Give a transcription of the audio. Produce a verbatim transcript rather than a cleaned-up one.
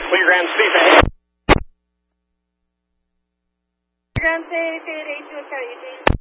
Clear ground safe ahead. Ground safe, eight eight two, Eugene.